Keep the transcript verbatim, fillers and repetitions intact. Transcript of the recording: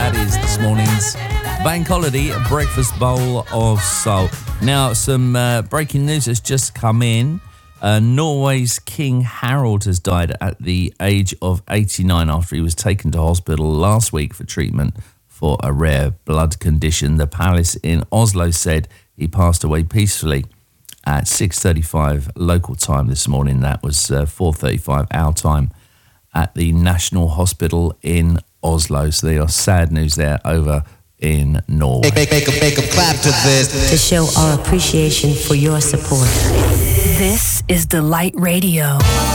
That is this morning's Bank Holiday Breakfast Bowl of Soul. Now, some uh, breaking news has just come in. Uh, Norway's King Harald has died at the age of eighty-nine after he was taken to hospital last week for treatment for a rare blood condition. The palace in Oslo said he passed away peacefully at six thirty-five local time this morning. That was uh, four thirty-five our time at the National Hospital in Oslo. So there are sad news there over in Norway. Make, make, make, a, make a clap to this. To show our appreciation for your support. This is Delight Radio.